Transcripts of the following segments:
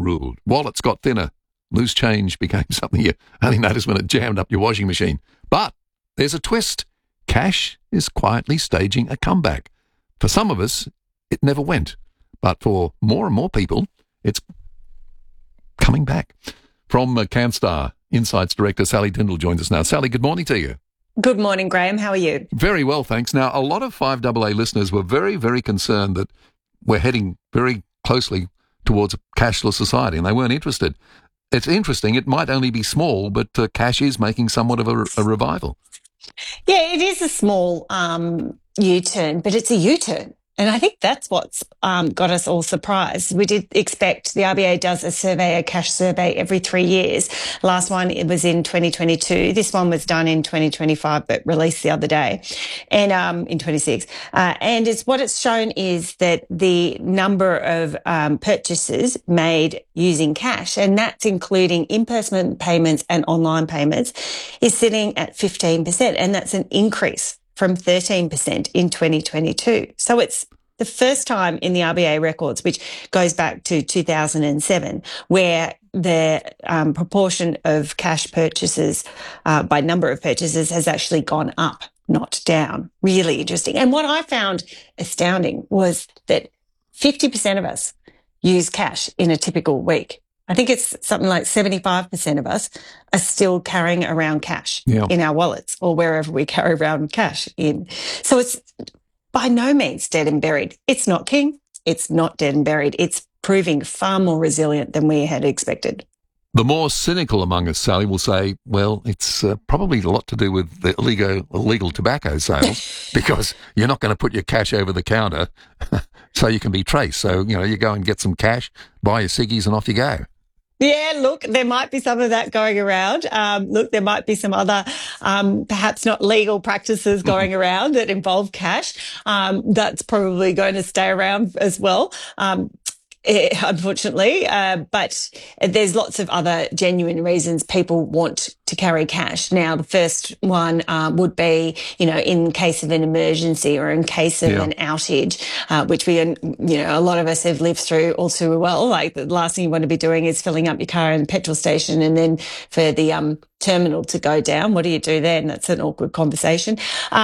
ruled. Wallets got thinner. Loose change became something you only noticed when it jammed up your washing machine. But there's a twist. Cash is quietly staging a comeback. For some of us, it never went. But for more and more people, it's coming back. From CanStar, Insights Director Sally Tindall joins us now. Sally, good morning to you. Good morning, Graham. How are you? Very well, thanks. Now, a lot of 5AA listeners were very, very concerned that we're heading very closely towards a cashless society, and they weren't interested. It's interesting. It might only be small, but cash is making somewhat of a revival. Yeah, it is a small U-turn, but it's a U-turn. And I think that's what's got us all surprised. We did expect the RBA does a cash survey every 3 years. Last one, it was in 2022. This one was done in 2025, but released the other day, and in 26. And what it's shown is that the number of purchases made using cash, and that's including in-person payments and online payments, is sitting at 15%, and that's an increase from 13% in 2022. So it's the first time in the RBA records, which goes back to 2007, where the proportion of cash purchases by number of purchases has actually gone up, not down. Really interesting. And what I found astounding was that 50% of us use cash in a typical week. I think it's something like 75% of us are still carrying around cash in our wallets or wherever we carry around cash in. So it's by no means dead and buried. It's not king. It's not dead and buried. It's proving far more resilient than we had expected. The more cynical among us, Sally, will say, well, it's probably a lot to do with the illegal tobacco sales because you're not going to put your cash over the counter so you can be traced. So, you go and get some cash, buy your ciggies and off you go. Yeah, look, there might be some of that going around. There might be some other, perhaps not legal practices going around that involve cash. That's probably going to stay around as well. Unfortunately, but there's lots of other genuine reasons people want to carry cash. Now, the first one would be, in case of an emergency or in case of an outage, which we, a lot of us have lived through all too well. Like the last thing you want to be doing is filling up your car in the petrol station and then for the terminal to go down. What do you do then? That's an awkward conversation.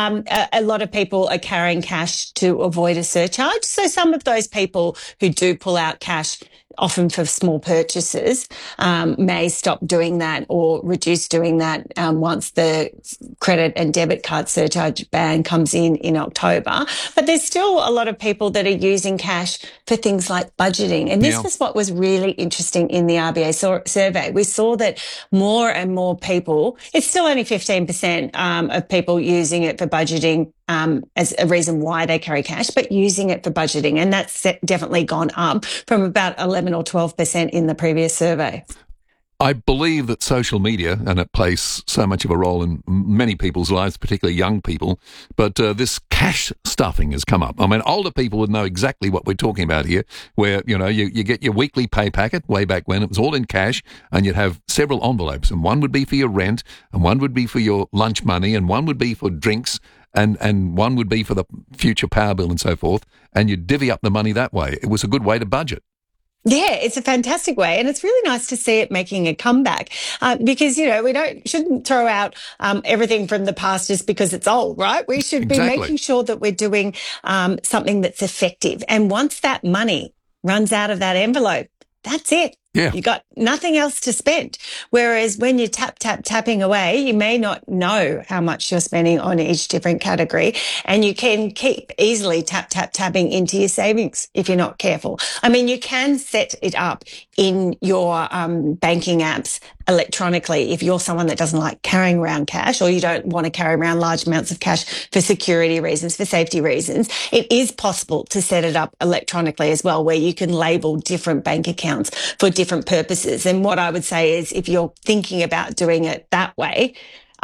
A lot of people are carrying cash to avoid a surcharge. So some of those people who do pull out cash, often for small purchases, may stop doing that or reduce doing that once the credit and debit card surcharge ban comes in October. But there's still a lot of people that are using cash for things like budgeting. And this was what was really interesting in the RBA survey. We saw that more and more people, it's still only 15% of people using it for budgeting as a reason why they carry cash, but using it for budgeting. And that's definitely gone up from about 11 or 12% in the previous survey. I believe that social media, and it plays so much of a role in many people's lives, particularly young people, but this cash stuffing has come up. I mean, older people would know exactly what we're talking about here, where, you get your weekly pay packet way back when. It was all in cash, and you'd have several envelopes, and one would be for your rent, and one would be for your lunch money, and one would be for drinks, and one would be for the future power bill and so forth, and you'd divvy up the money that way. It was a good way to budget. Yeah, it's a fantastic way, and it's really nice to see it making a comeback because we shouldn't throw out everything from the past just because it's old, right? We should be making sure that we're doing something that's effective. And once that money runs out of that envelope, that's it. Yeah. You got nothing else to spend. Whereas when you're tapping away, you may not know how much you're spending on each different category, and you can keep easily tapping into your savings if you're not careful. I mean, you can set it up in your banking apps electronically if you're someone that doesn't like carrying around cash, or you don't want to carry around large amounts of cash for security reasons, for safety reasons. It is possible to set it up electronically as well, where you can label different bank accounts for different purposes. And what I would say is, if you're thinking about doing it that way,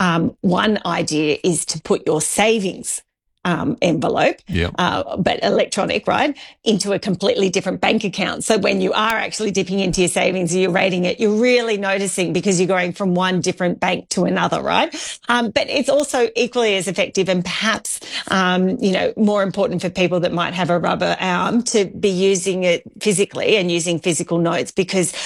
one idea is to put your savings envelope, but electronic, right, into a completely different bank account. So when you are actually dipping into your savings and you're rating it, you're really noticing because you're going from one different bank to another, right? But it's also equally as effective and perhaps, more important for people that might have a rubber arm to be using it physically and using physical notes, because